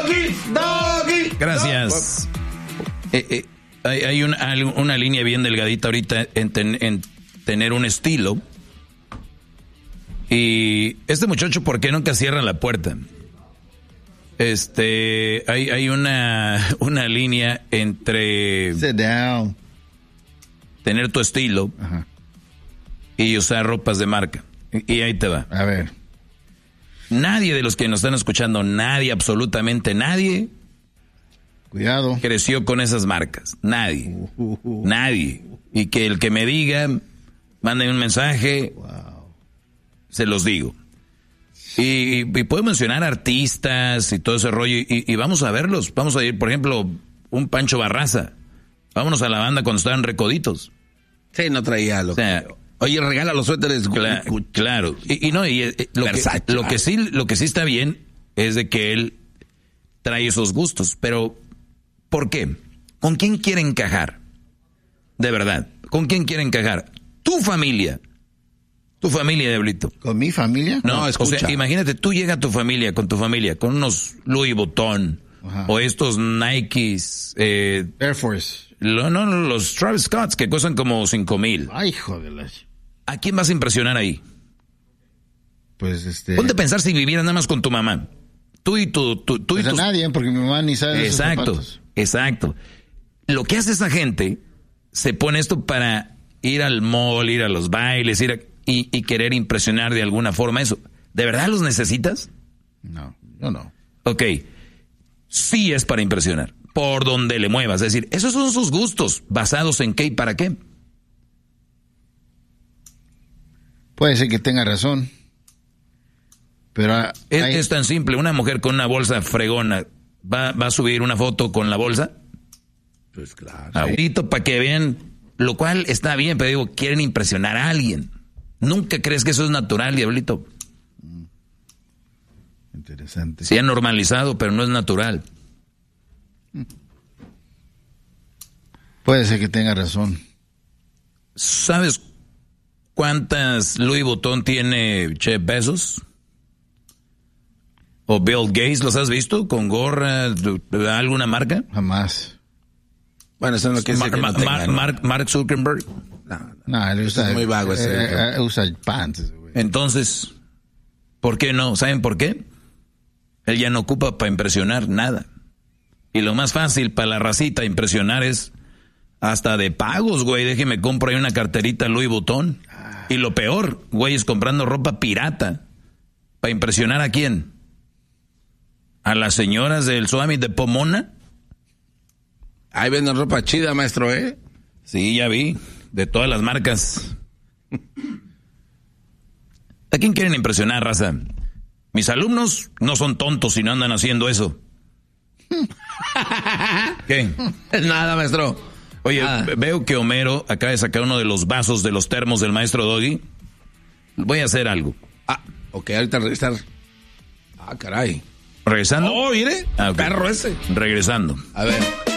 Doggy. Gracias. Hay una línea bien delgadita ahorita en tener un estilo. Y este muchacho, ¿por qué nunca cierra la puerta? Hay una línea entre Sit down. Tener tu estilo y usar ropas de marca. Y ahí te va. A ver. Nadie de los que nos están escuchando, nadie, absolutamente nadie, cuidado, creció con esas marcas. Nadie. Nadie. Y que el que me diga, mande un mensaje, se los digo. Y puedo mencionar artistas y todo ese rollo, y vamos a verlos. Vamos a ir, por ejemplo, un Pancho Barraza. Vámonos a la banda cuando estaban recoditos. Sí, no traía lo o sea, oye, regala los suéteres. Claro. Lo que sí está bien es de que él trae esos gustos. Pero, ¿por qué? ¿Con quién quiere encajar? De verdad. ¿Con quién quiere encajar? Tu familia. Tu familia, Diablito. ¿Con mi familia? No, escucha. O sea, imagínate, tú llegas a tu familia, con unos Louis Vuitton, o estos Nikes. Air Force. No, los Travis Scotts, que cuestan como 5,000. Ay, hijo de la... ¿A quién vas a impresionar ahí? Pues Ponte a pensar si vivieras nada más con tu mamá. Tú y pues a nadie, porque mi mamá ni sabe de esos zapatos. Exacto. Lo que hace esa gente, se pone esto para ir al mall, ir a los bailes, y querer impresionar de alguna forma eso. ¿De verdad los necesitas? No, yo no. Ok, sí es para impresionar, por donde le muevas. Es decir, esos son sus gustos, basados en qué y para qué. Puede ser que tenga razón. Pero es tan simple, una mujer con una bolsa fregona, ¿va a subir una foto con la bolsa? Pues claro. Ahorita para que vean, lo cual está bien, pero digo, quieren impresionar a alguien. ¿Nunca crees que eso es natural, Diablito? Interesante. Se ha normalizado, pero no es natural. Puede ser que tenga razón. ¿Sabes cuántas Louis Vuitton tiene Jeff Bezos? ¿O Bill Gates? ¿Los has visto? ¿Con gorra de alguna marca? Jamás. Bueno, eso no quiere decir Mark Zuckerberg. No, él usa... Es muy vago ese. Usa pants. Entonces, ¿por qué no? ¿Saben por qué? Él ya no ocupa para impresionar nada. Y lo más fácil para la racita impresionar es hasta de pagos, güey. Déjeme compro ahí una carterita Louis Vuitton. Y lo peor, güey, es comprando ropa pirata. ¿Para impresionar a quién? ¿A las señoras del Summit de Pomona? Ahí venden ropa chida, maestro, ¿eh? Sí, ya vi. De todas las marcas. ¿A quién quieren impresionar, raza? Mis alumnos no son tontos y no andan haciendo eso. ¿Qué? Nada, maestro. Oye, veo que Homero acaba de sacar uno de los vasos de los termos del maestro Doggy. Voy a hacer algo. Ok, ahorita regresar. Caray. ¿Regresando? Oh, mire. Okay. Perro ese. Regresando. A ver.